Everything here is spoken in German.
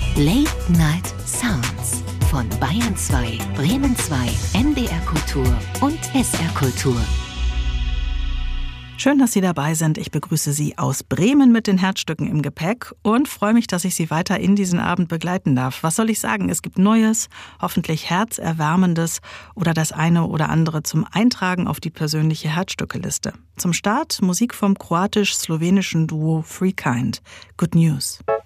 Late Night Sounds von Bayern 2, Bremen 2, NDR Kultur und SR Kultur. Schön, dass Sie dabei sind. Ich begrüße Sie aus Bremen mit den Herzstücken im Gepäck und freue mich, dass ich Sie weiter in diesen Abend begleiten darf. Was soll ich sagen? Es gibt Neues, hoffentlich Herzerwärmendes oder das eine oder andere zum Eintragen auf die persönliche Herzstückeliste. Zum Start Musik vom kroatisch-slowenischen Duo Free Kind. Good News.